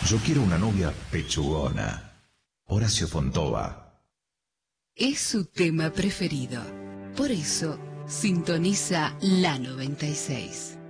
Yo quiero una novia pechugona. Horacio Fontova. Es su tema preferido. Por eso sintoniza la 96.